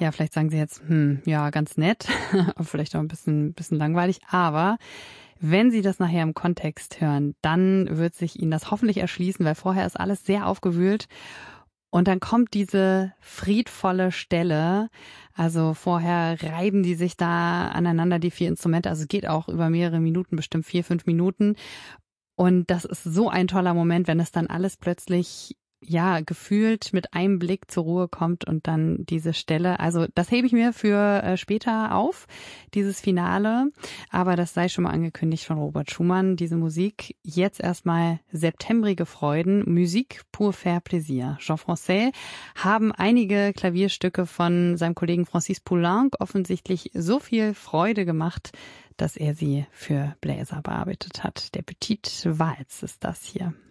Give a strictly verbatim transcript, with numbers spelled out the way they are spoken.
Ja, vielleicht sagen Sie jetzt, hm, ja, ganz nett, vielleicht auch ein bisschen, bisschen langweilig, aber wenn Sie das nachher im Kontext hören, dann wird sich Ihnen das hoffentlich erschließen, weil vorher ist alles sehr aufgewühlt. Und dann kommt diese friedvolle Stelle. Also vorher reiben die sich da aneinander, die vier Instrumente. Also es geht auch über mehrere Minuten, bestimmt vier, fünf Minuten. Und das ist so ein toller Moment, wenn es dann alles plötzlich, ja, gefühlt mit einem Blick zur Ruhe kommt und dann diese Stelle. Also das hebe ich mir für äh, später auf, dieses Finale. Aber das sei schon mal angekündigt von Robert Schumann, diese Musik. Jetzt erstmal septembrige Freuden, Musique pour faire plaisir. Jean Francaix haben einige Klavierstücke von seinem Kollegen Francis Poulenc offensichtlich so viel Freude gemacht, dass er sie für Bläser bearbeitet hat. Der Petite Valse ist das hier.